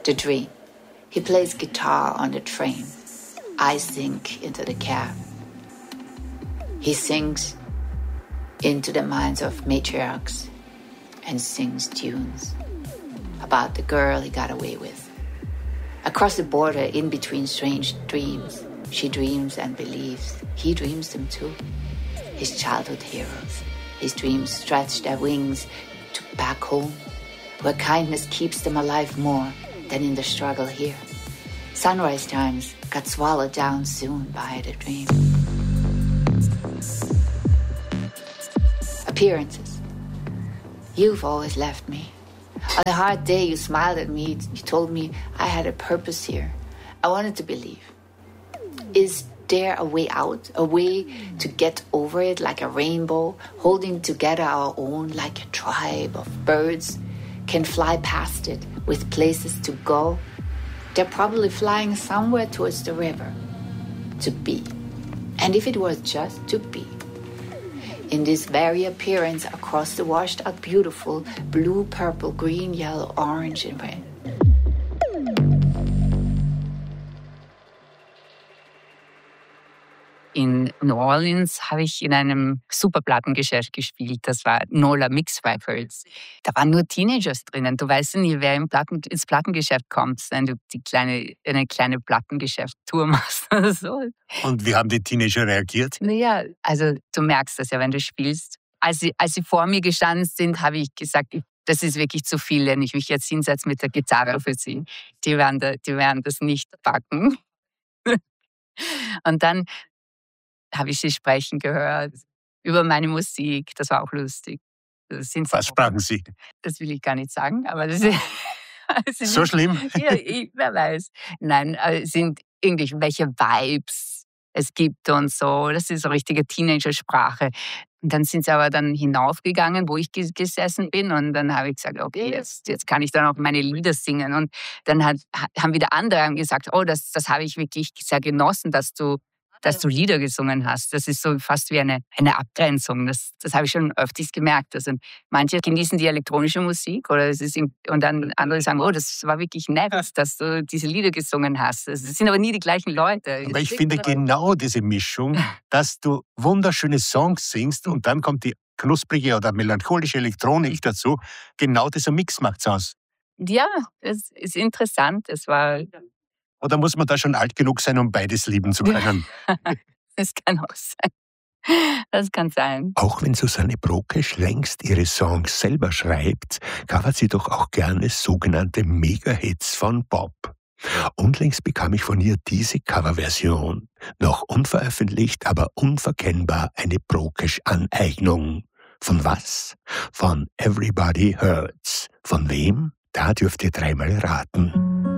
The dream. He plays guitar on the train. I sink into the cab. He sinks into the minds of matriarchs and sings tunes about the girl he got away with. Across the border, in between strange dreams, she dreams and believes. He dreams them too. His childhood heroes. His dreams stretch their wings to back home, where kindness keeps them alive more than in the struggle here. Sunrise times got swallowed down soon by the dream. Appearances. You've always left me. On a hard day, you smiled at me. You told me I had a purpose here. I wanted to believe. Is there a way out? A way to get over it like a rainbow, holding together our own like a tribe of birds can fly past it with places to go? They're probably flying somewhere towards the river. To be. And if it was just to be. In this very appearance across the washed out beautiful blue, purple, green, yellow, orange and red. In New Orleans habe ich in einem super Plattengeschäft gespielt. Das war Nola Mix Records. Da waren nur Teenagers drinnen. Du weißt nie, wer ins Plattengeschäft kommt, wenn du eine kleine Plattengeschäft-Tour machst oder so. Und wie haben die Teenager reagiert? Naja, also du merkst das ja, wenn du spielst. Als sie vor mir gestanden sind, habe ich gesagt, das ist wirklich zu viel, wenn ich mich jetzt hinsetze mit der Gitarre für sie. Die werden das nicht packen. Und dann habe ich sie sprechen gehört über meine Musik. Das war auch lustig. Was sprachen Sie? Das will ich gar nicht sagen, aber das ist so schlimm? Ja, wer weiß. Nein, es sind irgendwelche Vibes es gibt und so. Das ist so richtige Teenagersprache. Und dann sind sie aber dann hinaufgegangen, wo ich gesessen bin. Und dann habe ich gesagt, okay, jetzt kann ich dann auch meine Lieder singen. Und dann haben wieder andere gesagt, oh, das habe ich wirklich sehr genossen, dass du Lieder gesungen hast. Das ist so fast wie eine Abgrenzung. Das habe ich schon öfters gemerkt. Also manche genießen die elektronische Musik und dann andere sagen, oh, das war wirklich nett, dass du diese Lieder gesungen hast. Das sind aber nie die gleichen Leute. Aber ich finde genau diese Mischung, dass du wunderschöne Songs singst und dann kommt die knusprige oder melancholische Elektronik dazu. Genau dieser Mix macht's aus. Ja, es ist interessant. Oder muss man da schon alt genug sein, um beides lieben zu können? Das kann auch sein. Das kann sein. Auch wenn Susanne Brokesch längst ihre Songs selber schreibt, covert sie doch auch gerne sogenannte Mega-Hits von Bob. Unlängst bekam ich von ihr diese Coverversion. Noch unveröffentlicht, aber unverkennbar eine Brokesch-Aneignung. Von was? Von Everybody Hurts. Von wem? Da dürft ihr dreimal raten.